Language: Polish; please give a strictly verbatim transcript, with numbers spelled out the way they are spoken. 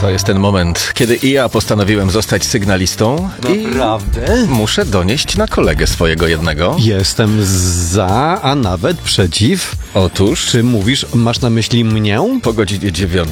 To jest ten moment, kiedy i ja postanowiłem zostać sygnalistą. Naprawdę? I muszę donieść na kolegę swojego jednego. Jestem za, a nawet przeciw. Otóż Czy mówisz, masz na myśli mnie? po godzinie dziewiątej